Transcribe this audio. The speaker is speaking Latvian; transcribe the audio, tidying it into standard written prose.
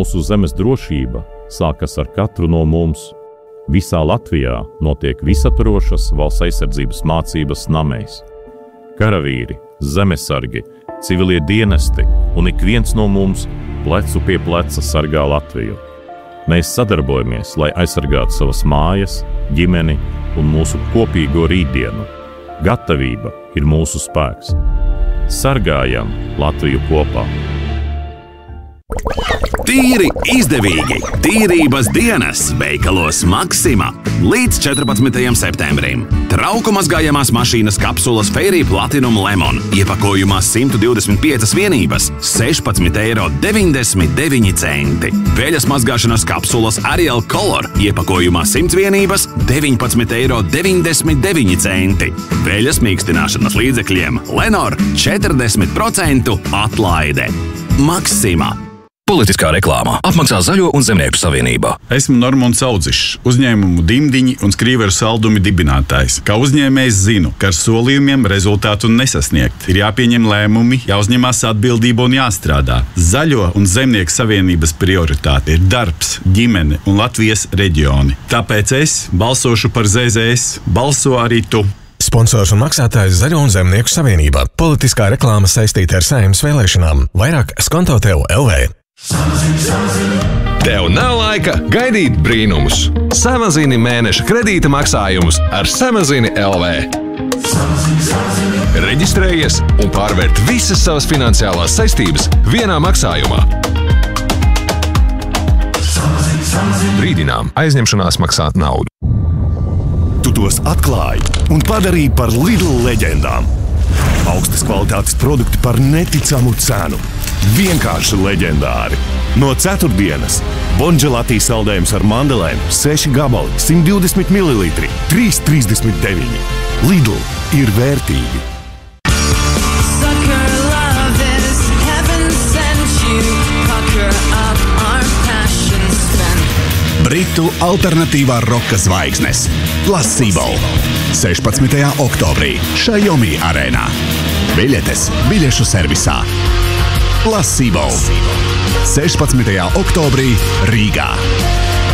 Mūsu zemes drošība sākas ar katru no mums. Visā Latvijā notiek visaptvarošas valsts aizsardzības mācības namēs. Karavīri, zemesargi, civilie dienesti un ik viens no mums plecu pie pleca sargā Latviju. Mēs sadarbojamies, lai aizsargātu savas mājas, ģimeni un mūsu kopīgo rītdienu. Gatavība ir mūsu spēks. Sargājam Latviju kopā! Tīri izdevīgi! Tīrības dienas veikalos Maxima līdz 14. septembrim. Trauku mazgājamās mašīnas kapsulas Fairy Platinum Lemon iepakojumā 125 vienības, 16,99 €. Veļas mazgāšanas kapsulas Ariel Color iepakojumā 100 vienības, 19,99 €. Veļas mīkstināšanas līdzekļiem Lenor 40% atlaide. Maxima. Politiskā reklāmā apmaksā Zaļo un Zemnieku savienībā. Esmu Normons Audzišs, uzņēmumu Dimdiņi un Skrīveru saldumi dibinātājs. Kā uzņēmējs zinu, ka ar solījumiem rezultātu nesasniegt. Ir jāpieņem lēmumi, jāuzņemās atbildība un jāstrādā. Zaļo un Zemnieku savienības prioritāte ir darbs, ģimene un Latvijas reģioni. Tāpēc es balsošu par ZZS. Balso arī tu! Sponsors un maksātājs Zaļo un Zemnieku savienībā. Politiskā reklāma saistīta ar Saeimas vēlēšanām. Vairāk skonto tev LV. Tev nav laika gaidīt brīnumus. Samazini mēneša kredīta maksājumus ar Samazini LV. Reģistrējies un pārvērt visas savas finansiālās saistības vienā maksājumā. Brīdinām, aizņemšanās maksāt naudu. Tu tos atklāji un padarīji par Lidl leģendām. Augstas kvalitātes produkti par neticamu cenu. Vienkārši leģendāri. No ceturtdienas Bonželati saldējums ar mandelēm 6 gabali, 120 ml, 3,39 €. Lidl ir vērtīgi. Britu alternatīvā roka zvaigznes Placebo 16. oktobrī Xiaomi arēnā. Biļetes biļešu servisā. Placebo 16. oktobrī Rīgā.